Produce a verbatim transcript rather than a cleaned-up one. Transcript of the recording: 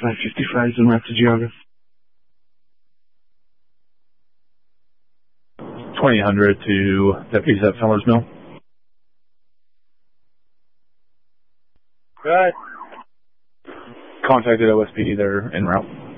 five fifty-five is en route to Geauga. twenty hundred to deputies at Feller's Mill. Good. Contacted O S P D, they're en route.